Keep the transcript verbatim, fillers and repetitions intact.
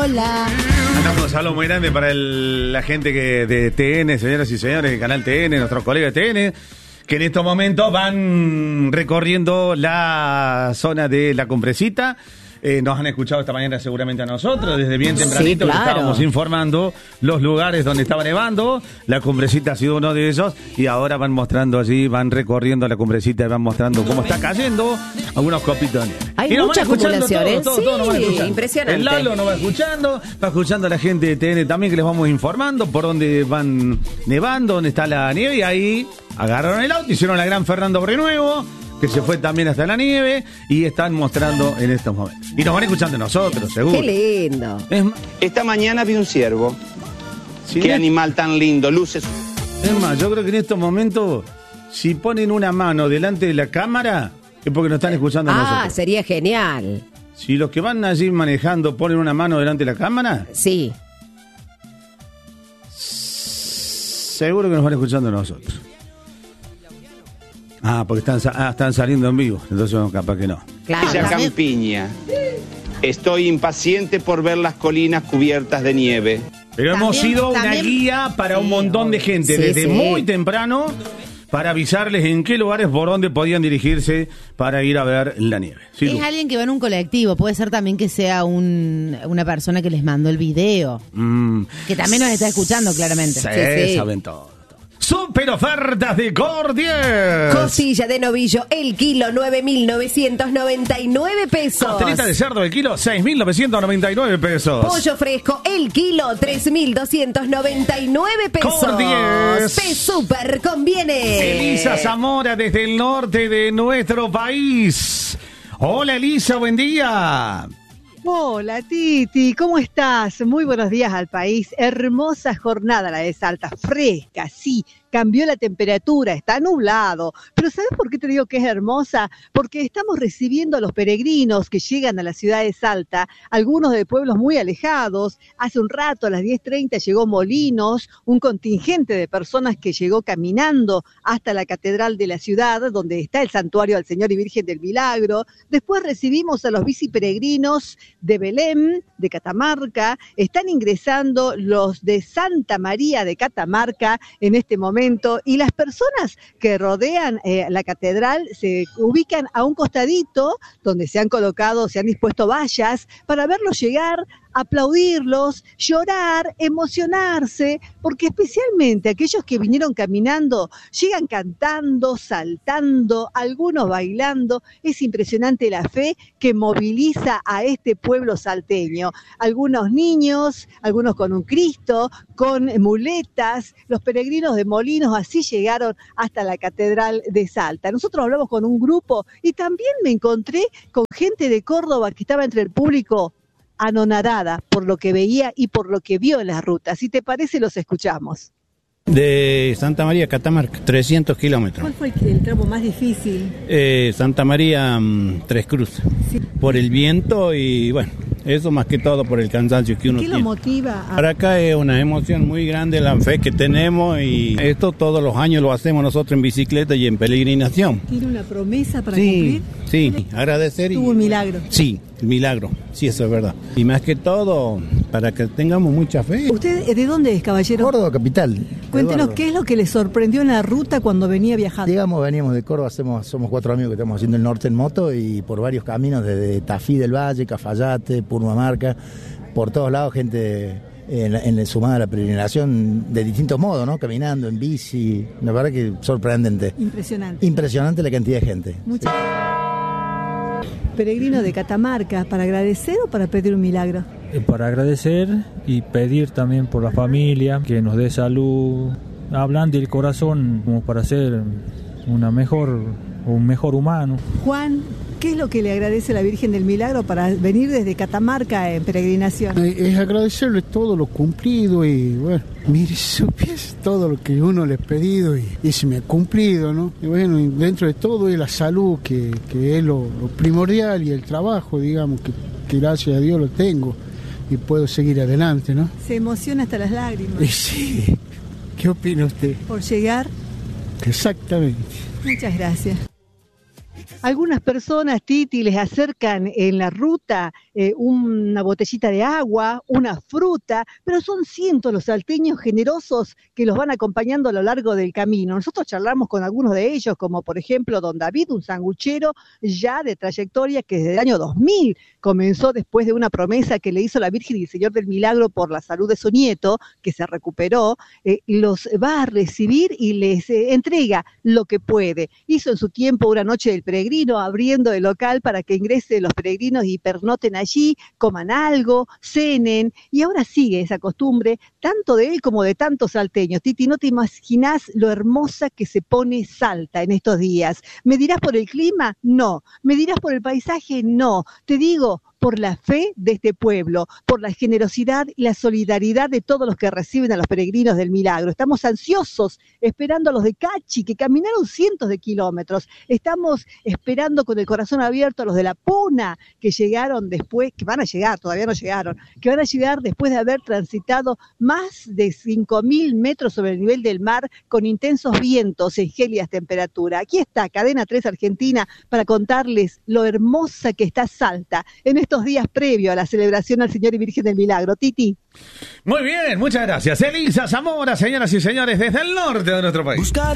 Hola. Mandamos un saludo muy grande para el, la gente que de T N, señoras y señores, del canal T N, nuestros colegas de T N, que en estos momentos van recorriendo la zona de La Cumbrecita. Eh, nos han escuchado esta mañana seguramente a nosotros, desde bien tempranito, sí, claro, que estábamos informando los lugares donde estaba nevando. La Cumbrecita ha sido uno de esos y ahora van mostrando allí, van recorriendo la Cumbrecita y van mostrando cómo está cayendo algunos copitos de nieve. Hay mucha acumulación, ¿eh? Sí, todo impresionante. El Lalo nos va escuchando, va escuchando a la gente de T N también, que les vamos informando por dónde van nevando, dónde está la nieve, y ahí agarraron el auto, hicieron la gran Fernando Renuevo, que se fue también hasta la nieve, y están mostrando en estos momentos. Y nos van escuchando nosotros, seguro. Qué lindo. Es Esta mañana vi un ciervo. ¿Sí? Qué animal tan lindo, luces. Es más, yo creo que en estos momentos, si ponen una mano delante de la cámara, es porque nos están escuchando a ah, nosotros. Ah, sería genial. Si los que van allí manejando ponen una mano delante de la cámara, sí, seguro que nos van escuchando a nosotros. Ah, porque están, ah, están saliendo en vivo, entonces no, capaz que no. Claro. Villa Campiña. Estoy impaciente por ver las colinas cubiertas de nieve. Pero también, hemos sido también una guía para sí, un montón de gente, sí, desde sí. muy temprano, para avisarles en qué lugares, por dónde podían dirigirse para ir a ver la nieve. Sí, es tú. Alguien que va en un colectivo, puede ser también que sea un, una persona que les mandó el video, mm. que también nos está escuchando claramente. Sí, sí, sí. Saben todo. Super ofertas de Cordier. Costilla de novillo, el kilo, nueve mil novecientos noventa y nueve pesos. Costelita de cerdo, el kilo, seis mil novecientos noventa y nueve pesos. Pollo fresco, el kilo, tres mil doscientos noventa y nueve pesos. Cordier. Te super conviene. Elisa Zamora, desde el norte de nuestro país. Hola, Elisa, buen día. Hola Titi, ¿cómo estás? Muy buenos días al país. Hermosa jornada la de Salta, fresca, sí. Cambió la temperatura, está nublado. Pero ¿sabes por qué te digo que es hermosa? Porque estamos recibiendo a los peregrinos que llegan a la ciudad de Salta, algunos de pueblos muy alejados. Hace un rato, a las diez treinta, llegó Molinos, un contingente de personas que llegó caminando hasta la catedral de la ciudad, donde está el santuario del Señor y Virgen del Milagro. Después recibimos a los biciperegrinos de Belém, de Catamarca. Están ingresando los de Santa María de Catamarca en este momento. Y las personas que rodean eh, la catedral se ubican a un costadito donde se han colocado, se han dispuesto vallas para verlos llegar, aplaudirlos, llorar, emocionarse, porque especialmente aquellos que vinieron caminando llegan cantando, saltando, algunos bailando. Es impresionante la fe que moviliza a este pueblo salteño. Algunos niños, algunos con un Cristo, con muletas. Los peregrinos de Molinos así llegaron hasta la catedral de Salta. Nosotros hablamos con un grupo y también me encontré con gente de Córdoba que estaba entre el público anonadada por lo que veía y por lo que vio en las rutas. Si te parece, los escuchamos. De Santa María a Catamarca, trescientos kilómetros. ¿Cuál fue el, el tramo más difícil? Eh, Santa María, um, Tres Cruces. Sí. Por el viento y bueno, eso más que todo por el cansancio que uno tiene. ¿Qué lo motiva? A... Para acá es una emoción muy grande la fe que tenemos y esto todos los años lo hacemos nosotros en bicicleta y en peregrinación. ¿Tiene una promesa para sí, cumplir? Sí, agradecer. Tuvo y, un milagro. Sí, el milagro, sí, eso es verdad. Y más que todo, para que tengamos mucha fe. ¿Usted de dónde es, caballero? Córdoba capital. Cuéntenos, Eduardo, ¿qué es lo que le sorprendió en la ruta cuando venía viajando? Digamos, veníamos de Córdoba, hacemos, somos cuatro amigos que estamos haciendo el norte en moto y por varios caminos, desde Tafí del Valle, Cafayate, Purmamarca, por todos lados, gente en, en sumada a la peregrinación de distintos modos, ¿no? Caminando, en bici, la verdad que sorprendente. Impresionante. Impresionante la cantidad de gente. Muchas sí. Peregrino de Catamarca, ¿para agradecer o para pedir un milagro? Para agradecer y pedir también por la familia, que nos dé salud, hablan del corazón como para ser una mejor, un mejor humano. Juan, ¿qué es lo que le agradece a la Virgen del Milagro para venir desde Catamarca en peregrinación? Es agradecerle todo lo cumplido y bueno, mire, supiese todo lo que uno le ha pedido y, y se me ha cumplido, ¿no? Y bueno, y dentro de todo es la salud que, que es lo, lo primordial y el trabajo, digamos, que, que gracias a Dios lo tengo y puedo seguir adelante, ¿no? Se emociona hasta las lágrimas. Y sí, ¿qué opina usted? Por llegar. Exactamente. Muchas gracias. Algunas personas, Titi, les acercan en la ruta eh, una botellita de agua, una fruta, pero son cientos los salteños generosos que los van acompañando a lo largo del camino. Nosotros charlamos con algunos de ellos, como por ejemplo don David, un sanguchero ya de trayectoria que desde el año dos mil comenzó después de una promesa que le hizo la Virgen y el Señor del Milagro por la salud de su nieto, que se recuperó, eh, los va a recibir y les eh, entrega lo que puede. Hizo en su tiempo una noche del peregrino, abriendo el local para que ingresen los peregrinos y pernoten allí, coman algo, cenen, y ahora sigue esa costumbre, tanto de él como de tantos salteños. Titi, no te imaginás lo hermosa que se pone Salta en estos días. ¿Me dirás por el clima? No. ¿Me dirás por el paisaje? No. Te digo, por la fe de este pueblo, por la generosidad y la solidaridad de todos los que reciben a los peregrinos del milagro. Estamos ansiosos, esperando a los de Cachi, que caminaron cientos de kilómetros. Estamos esperando con el corazón abierto a los de La Puna, que llegaron después, que van a llegar, todavía no llegaron, que van a llegar después de haber transitado más de cinco mil metros sobre el nivel del mar, con intensos vientos y gélidas temperaturas. Aquí está Cadena tres Argentina para contarles lo hermosa que está Salta en estos días previos a la celebración al Señor y Virgen del Milagro. Titi. Muy bien, muchas gracias. Elisa Zamora, señoras y señores, desde el norte de nuestro país. Buscar